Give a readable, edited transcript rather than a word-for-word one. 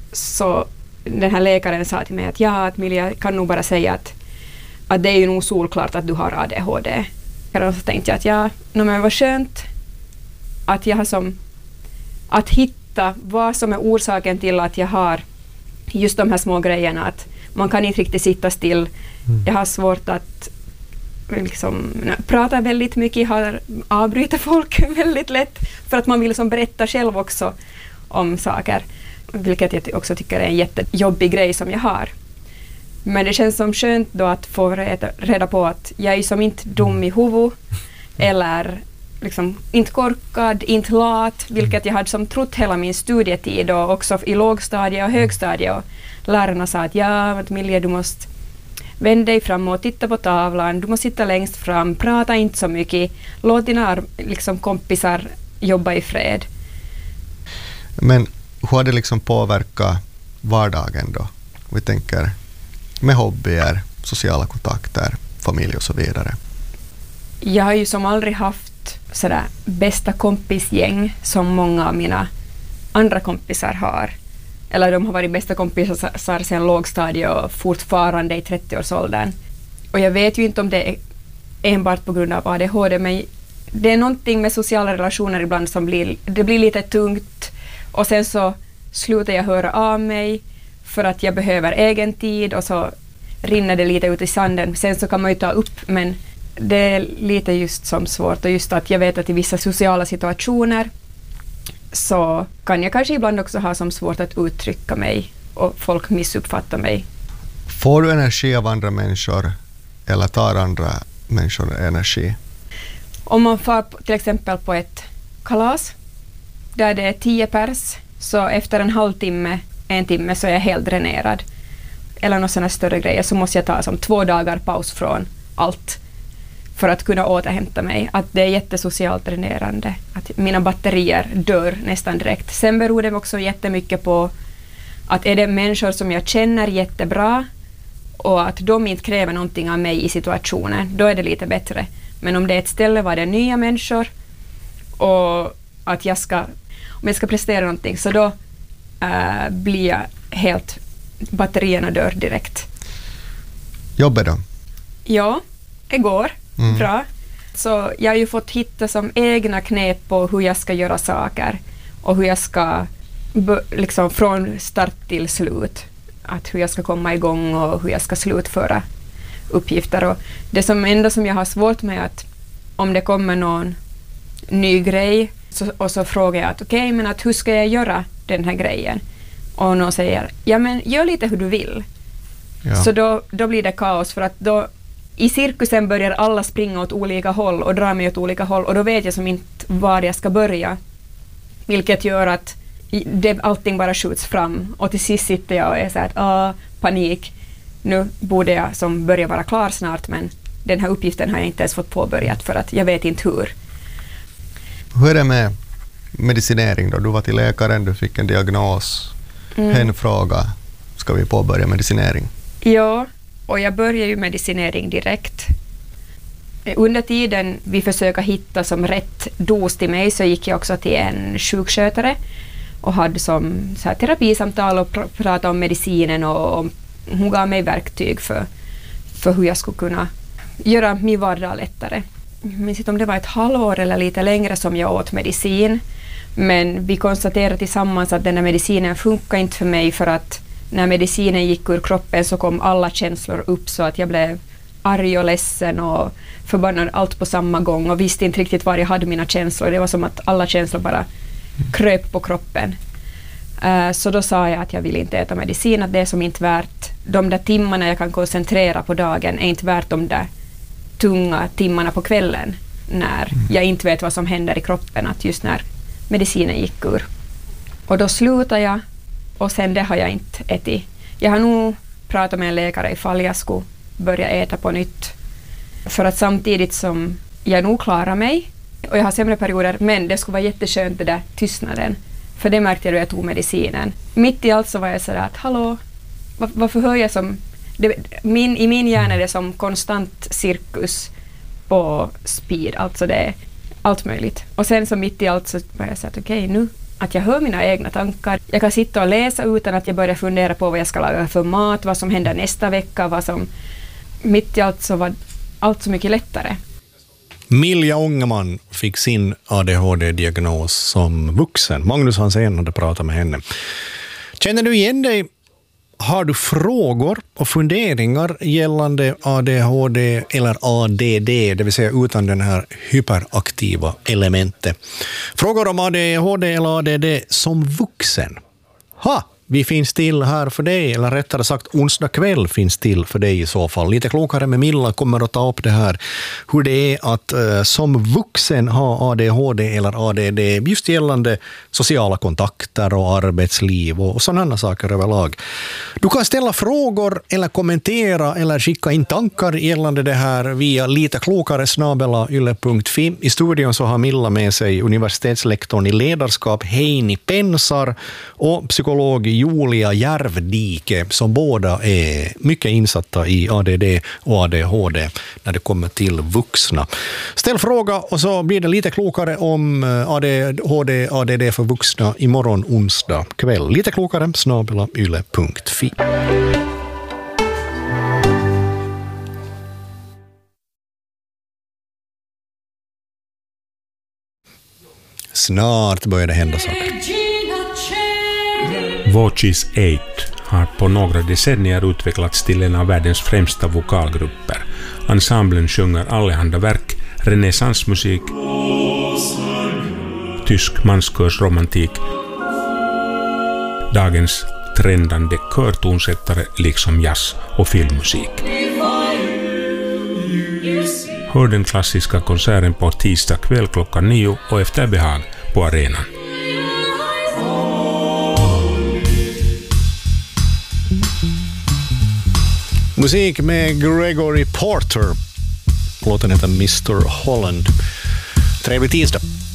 så den här läkaren sa till mig att ja, att Milja kan nog bara säga att det är ju nog solklart att du har ADHD. Och så tänkte jag att ja, men vad skönt att jag har att hitta vad som är orsaken till att jag har just de här små grejerna, att man kan inte riktigt sitta still. Jag har svårt att liksom prata väldigt mycket, har avbryter folk väldigt lätt för att man vill som berätta själv också om saker, vilket jag också tycker är en jättejobbig grej som jag har. Men det känns som skönt då att få reda på att jag är som inte dum i huvudet eller liksom inte korkad, inte lat, vilket jag hade som trott hela min studietid och också i lågstadie och högstadie. Och lärarna sa att ja, Milja, du måste vända dig fram och titta på tavlan, du måste sitta längst fram, prata inte så mycket, låt dina liksom kompisar jobba i fred. Men hur har det liksom påverkat vardagen då? Vi tänker med hobbyer, sociala kontakter, familj och så vidare. Jag har ju som aldrig haft sådär bästa kompisgäng som många av mina andra kompisar har. Eller de har varit bästa kompisar sedan lågstadiet och fortfarande i 30-årsåldern. Och jag vet ju inte om det är enbart på grund av ADHD, men det är någonting med sociala relationer ibland som blir lite tungt. Och sen så slutar jag höra av mig för att jag behöver egen tid och så rinner det lite ut i sanden. Sen så kan man ju ta upp, men det är lite just som svårt. Och just att jag vet att i vissa sociala situationer så kan jag kanske ibland också ha som svårt att uttrycka mig och folk missuppfattar mig. Får du energi av andra människor eller tar andra människor energi? Om man får till exempel på ett kalas där det är 10 pers, så efter en timme så är jag helt dränerad. Eller några sådana större grejer så måste jag ta som 2 dagar paus från allt för att kunna återhämta mig. Att det är jättesocialt dränerande. Att mina batterier dör nästan direkt. Sen beror det också jättemycket på att är det människor som jag känner jättebra och att de inte kräver någonting av mig i situationen, då är det lite bättre. Men om det är ett ställe var det nya människor och att om jag ska prestera någonting, så då blir jag helt, batterierna dör direkt. Jobbet då? Ja, det går bra. Så jag har ju fått hitta som egna knep på hur jag ska göra saker och hur jag ska liksom från start till slut, att hur jag ska komma igång och hur jag ska slutföra uppgifter. Och det som jag har svårt med att om det kommer någon ny grej och så frågar jag att okej, men att hur ska jag göra den här grejen? Och någon säger, ja men gör lite hur du vill. Ja. Så då blir det kaos, för att då i cirkusen börjar alla springa åt olika håll och dra mig åt olika håll, och då vet jag som inte var jag ska börja. Vilket gör att allting bara skjuts fram, och till sist sitter jag och är så här panik. Nu borde jag som börja vara klar snart, men den här uppgiften har jag inte ens fått påbörjat för att jag vet inte hur. Hur är det med medicinering då? Du var till läkaren, du fick en diagnos. En fråga, ska vi påbörja medicinering? Ja, och jag började ju medicinering direkt. Under tiden vi försöker hitta som rätt dos till mig, så gick jag också till en sjukskötare och hade som så här terapisamtal och pratade om medicinen, och hon gav mig verktyg för hur jag skulle kunna göra min vardag lättare. Jag minns inte om det var ett halvår eller lite längre som jag åt medicin, men vi konstaterade tillsammans att den här medicinen funkar inte för mig, för att när medicinen gick ur kroppen så kom alla känslor upp, så att jag blev arg och ledsen och förbannad allt på samma gång och visste inte riktigt var jag hade mina känslor. Det var som att alla känslor bara kröp på kroppen. Så då sa jag att jag vill inte äta medicin, att det är som inte värt de där timmarna jag kan koncentrera på dagen, är inte värt de där tunga timmarna på kvällen när jag inte vet vad som händer i kroppen, att just när medicinen gick ur. Och då slutade jag, och sen det har jag inte ätit. Jag har nog pratat med en läkare ifall jag skulle börja äta på nytt. För att samtidigt som jag nog klarar mig, och jag har sämre perioder, men det skulle vara jätteskönt det där tystnaden. För det märkte jag då jag tog medicinen. Mitt i allt så var jag sådär att hallå, varför hör jag som... I min hjärna är det som konstant cirkus på speed, alltså det är allt möjligt. Och sen så mitt i allt så var jag så att okej, att jag hör mina egna tankar. Jag kan sitta och läsa utan att jag börjar fundera på vad jag ska laga för mat, vad som händer nästa vecka, mitt i allt så var allt så mycket lättare. Milja Ångerman fick sin ADHD-diagnos som vuxen. Magnus Hansén hade pratat med henne. Känner du igen dig? Har du frågor och funderingar gällande ADHD eller ADD, det vill säga utan den här hyperaktiva elementet? Frågor om ADHD eller ADD som vuxen? Vi finns till här för dig, eller rättare sagt onsdag kväll finns till för dig i så fall. Lite klokare med Milla kommer att ta upp det här, hur det är att som vuxen ha ADHD eller ADD just gällande sociala kontakter och arbetsliv och sådana saker överlag. Du kan ställa frågor eller kommentera eller skicka in tankar gällande det här via liteklokare@yle.fi. I studion så har Milla med sig universitetslektorn i ledarskap Heini Pensar och psykolog Julia Järvdike som båda är mycket insatta i ADD och ADHD när det kommer till vuxna. Ställ fråga och så blir det lite klokare om ADHD, ADD för vuxna imorgon onsdag kväll. Lite klokare @yle.fi. Snart börjar det hända saker. Watches 8 har på några decennier utvecklats till en av världens främsta vokalgrupper. Ensemblen sjunger allehanda verk, renässansmusik, tysk manskörsromantik, dagens trendande körtonsättare liksom jazz och filmmusik. Hör den klassiska konserten på tisdag kväll 9 och efter behag på arenan. Musik med Gregory Porter. Låten heter Mr. Holland. Trevlig tisdag.